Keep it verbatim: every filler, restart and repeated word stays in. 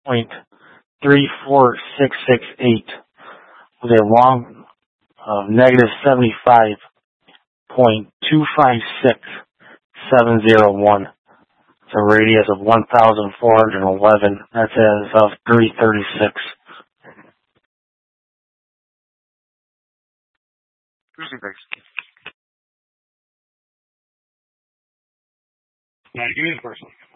point three four six six eight with a long of negative seventy-five point two five six seven zero one. It's a radius of one thousand four hundred eleven. That's as of three thirty-six. Now, give me the first one.